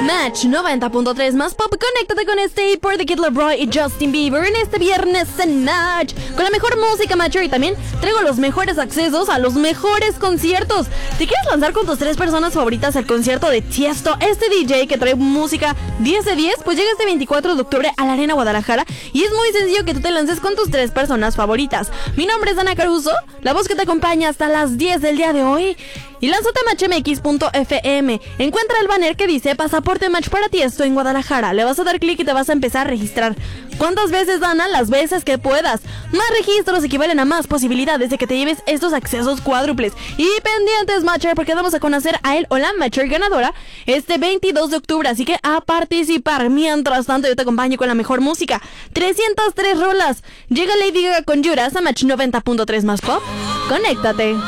Match 90.3 más pop. Conéctate con Stay por The Kid LAROI y Justin Bieber en este viernes en Match con la mejor música, macho. Y también traigo los mejores accesos a los mejores conciertos. ¿Te quieres lanzar con tus 3 personas favoritas al concierto de Tiesto? Este DJ que trae música 10 de 10, pues llega este 24 de octubre a la Arena Guadalajara. Y es muy sencillo que tú te lances con tus 3 personas favoritas. Mi nombre es Dana Caruso, la voz que te acompaña hasta las 10 del día de hoy. Y lánzate a matchmx.fm. Encuentra el banner que dice Pasaporte Match para Tiesto en Guadalajara. Le vas a dar clic y te vas a empezar a registrar. ¿Cuántas veces, Dana? Las veces que puedas. Más registros equivalen a más posibilidades de que te lleves estos accesos cuádruples. Y pendientes, Matcher, porque vamos a conocer a él o la Matcher ganadora este 22 de octubre. Así que a participar. Mientras tanto, yo te acompaño con la mejor música. 303 rolas. Llega Lady Gaga con Juras a Match 90.3 más pop. Conéctate.